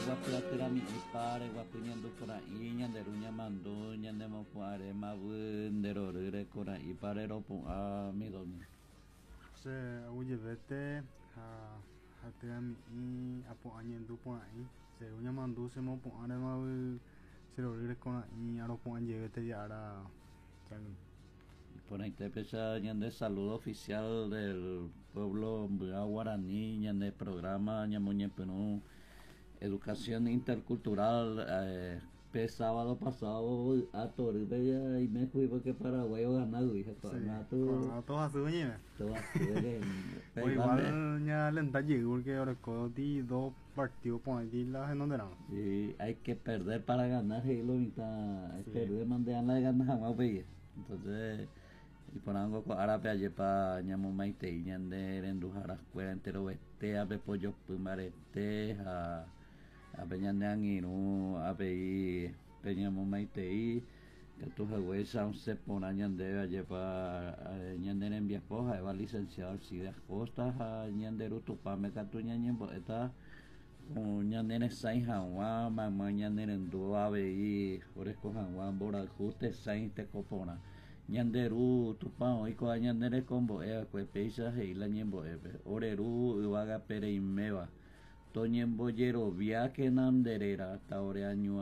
guapyatyrami ipáre guapyñanduporãi ñanderu ñamandu ñanemopu'ãre mavy nde rory rekora'ĩpare ropu'ãmídoni. Che aguyvéte ha tyvami'i apu'ã ñendu porãi cheru ñamandu chemopu'ãre mavy cherory rekora'ĩ aropu'ã njevete ára Y por ahí te pesa ñande saludo oficial del pueblo Mbya'a Guaraní ñande programa ñamoñepyrũ educación intercultural pe sábado pasado a Toribia y me fui porque Paraguay ganó y todos asuñime todo igual ya lenta llegó porque ahora di dos partidos por ahí la en donde no. Sí, hay que perder para ganar y lo mitad hay que perder mandean la ganar más bella entonces y por algo árabe ayer para ñamo maite y ñande rendujar escuela entero vete a ver pollo pumarete a peñanean y no a ver peñamo maite y que tu jueza un se pone ñande ayer para ñande en viapoja va licenciado si de costas a ñande rutupame catu ñañembo está ñandere sai hawa mamá ñandere ndo avei oresko hawa bora juste sai te kopona ñanderu tupa oiko ñandere kombo'e kuepeisa he'íla ñembo'épe oreru yvága pereimeva toñembojeroviáke nanderéra ta ore añua